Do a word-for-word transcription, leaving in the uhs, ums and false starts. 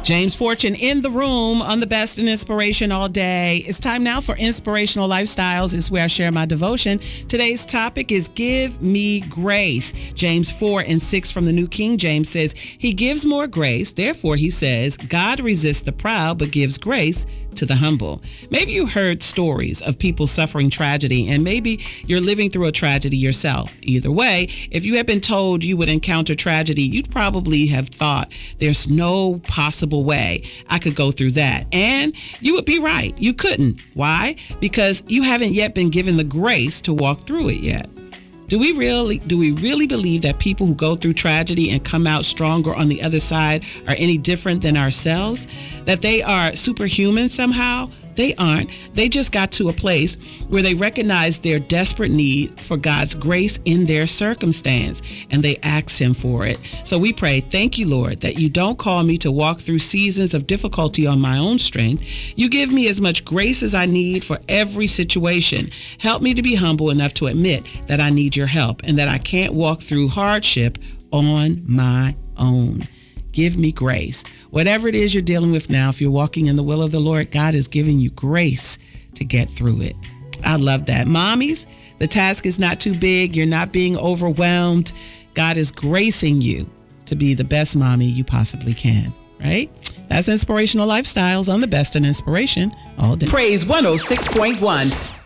James Fortune in the room on the best in inspiration all day. It's time now for Inspirational Lifestyles. It's where I share my devotion. Today's topic is Give Me Grace. James four and six from the New King James says, He gives more grace. Therefore, he says, God resists the proud, but gives grace to the humble. Maybe you heard stories of people suffering tragedy, and maybe you're living through a tragedy yourself. Either way, if you had been told you would encounter tragedy, you'd probably have thought there's no possible way I could go through that. And you would be right. You couldn't. Why? Because you haven't yet been given the grace to walk through it yet. Do we really do we really believe that people who go through tragedy and come out stronger on the other side are any different than ourselves? That they are superhuman somehow? They aren't. They just got to a place where they recognize their desperate need for God's grace in their circumstance, and they ask Him for it. So we pray, thank you, Lord, that you don't call me to walk through seasons of difficulty on my own strength. You give me as much grace as I need for every situation. Help me to be humble enough to admit that I need your help and that I can't walk through hardship on my own. Give me grace. Whatever it is you're dealing with now, if you're walking in the will of the Lord, God is giving you grace to get through it. I love that. Mommies, the task is not too big. You're not being overwhelmed. God is gracing you to be the best mommy you possibly can, right? That's Inspirational Lifestyles on the best in inspiration all day. Praise one oh six point one.